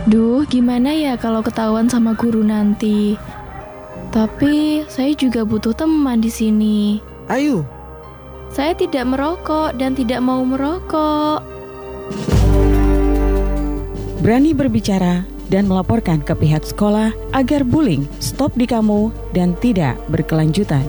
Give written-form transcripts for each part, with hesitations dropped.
Duh, gimana ya kalau ketahuan sama guru nanti? Tapi saya juga butuh teman di sini. Ayo, Saya tidak merokok dan tidak mau merokok. Berani berbicara dan melaporkan ke pihak sekolah agar bullying stop di kamu dan tidak berkelanjutan.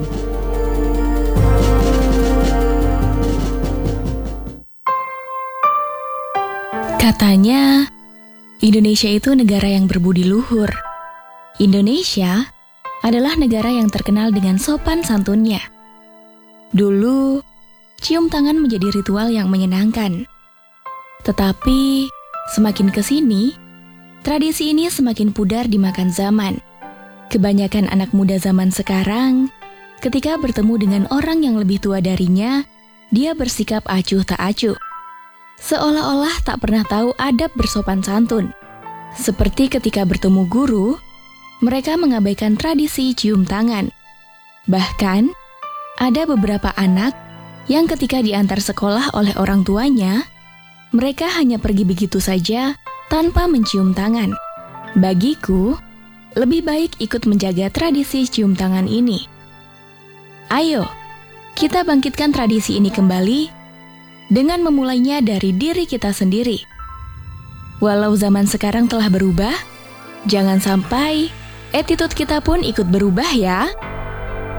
Katanya, Indonesia itu negara yang berbudi luhur. Indonesia adalah negara yang terkenal dengan sopan santunnya. Dulu, cium tangan menjadi ritual yang menyenangkan. Tetapi, semakin ke sini, tradisi ini semakin pudar dimakan zaman. Kebanyakan anak muda zaman sekarang, ketika bertemu dengan orang yang lebih tua darinya, dia bersikap acuh tak acuh. Seolah-olah tak pernah tahu adab bersopan santun. Seperti ketika bertemu guru, mereka mengabaikan tradisi cium tangan. Bahkan, ada beberapa anak yang ketika diantar sekolah oleh orang tuanya, mereka hanya pergi begitu saja tanpa mencium tangan. Bagiku, lebih baik ikut menjaga tradisi cium tangan ini. Ayo, kita bangkitkan tradisi ini kembali dengan memulainya dari diri kita sendiri. Walau zaman sekarang telah berubah, jangan sampai attitude kita pun ikut berubah ya.